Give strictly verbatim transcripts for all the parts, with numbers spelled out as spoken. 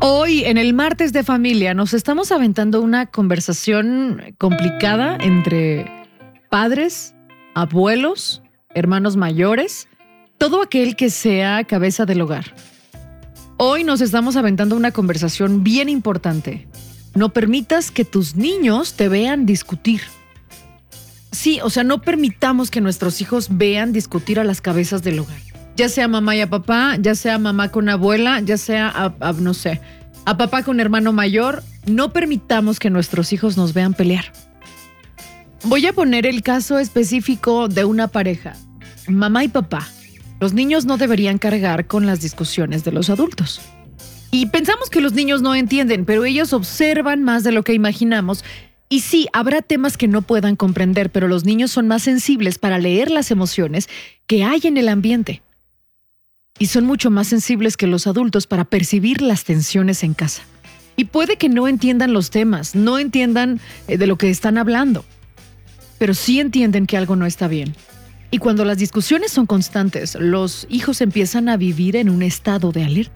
Hoy, en el martes de familia, nos estamos aventando una conversación complicada entre padres, abuelos, hermanos mayores, todo aquel que sea cabeza del hogar. Hoy nos estamos aventando una conversación bien importante. No permitas que tus niños te vean discutir. Sí, o sea, no permitamos que nuestros hijos vean discutir a las cabezas del hogar. Ya sea mamá y a papá, ya sea mamá con abuela, ya sea, a, a, no sé, a papá con hermano mayor. No permitamos que nuestros hijos nos vean pelear. Voy a poner el caso específico de una pareja. Mamá y papá. Los niños no deberían cargar con las discusiones de los adultos. Y pensamos que los niños no entienden, pero ellos observan más de lo que imaginamos. Y sí, habrá temas que no puedan comprender, pero los niños son más sensibles para leer las emociones que hay en el ambiente. Y son mucho más sensibles que los adultos para percibir las tensiones en casa. Y puede que no entiendan los temas, no entiendan eh, de lo que están hablando, pero sí entienden que algo no está bien. Y cuando las discusiones son constantes, los hijos empiezan a vivir en un estado de alerta.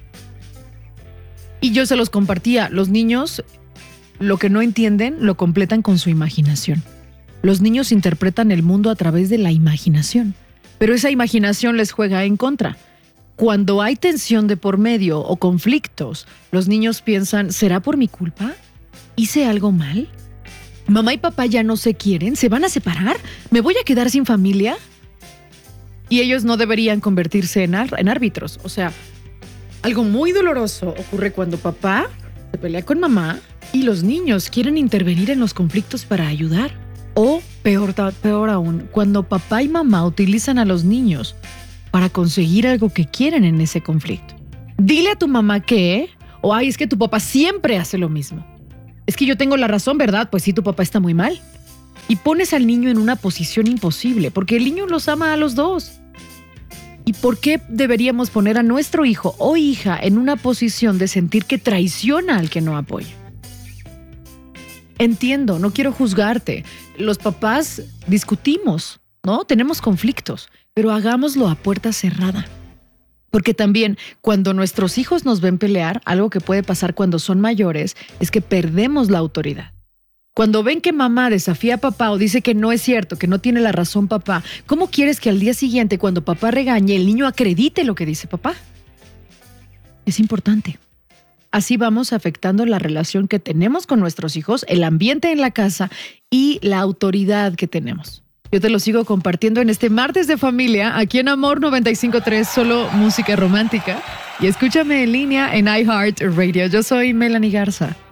Y yo se los compartía, los niños lo que no entienden lo completan con su imaginación. Los niños interpretan el mundo a través de la imaginación, pero esa imaginación les juega en contra. Cuando hay tensión de por medio o conflictos, los niños piensan, ¿será por mi culpa? ¿Hice algo mal? ¿Mamá y papá ya no se quieren? ¿Se van a separar? ¿Me voy a quedar sin familia? Y ellos no deberían convertirse en, ar- en árbitros. O sea, algo muy doloroso ocurre cuando papá se pelea con mamá y los niños quieren intervenir en los conflictos para ayudar. O, peor, peor aún, cuando papá y mamá utilizan a los niños para conseguir algo que quieren en ese conflicto. Dile a tu mamá que, o ay, es que tu papá siempre hace lo mismo. Es que yo tengo la razón, ¿verdad? Pues sí, tu papá está muy mal. Y pones al niño en una posición imposible, porque el niño los ama a los dos. ¿Y por qué deberíamos poner a nuestro hijo o hija en una posición de sentir que traiciona al que no apoya? Entiendo, no quiero juzgarte. Los papás discutimos, ¿no? Tenemos conflictos, pero hagámoslo a puerta cerrada. Porque también cuando nuestros hijos nos ven pelear, algo que puede pasar cuando son mayores es que perdemos la autoridad. Cuando ven que mamá desafía a papá o dice que no es cierto, que no tiene la razón papá, ¿cómo quieres que al día siguiente, cuando papá regañe, el niño acredite lo que dice papá? Es importante. Así vamos afectando la relación que tenemos con nuestros hijos, el ambiente en la casa y la autoridad que tenemos. Yo te lo sigo compartiendo en este martes de familia, aquí en Amor noventa y cinco punto tres, solo música romántica. Y escúchame en línea en iHeartRadio. Yo soy Melanie Garza.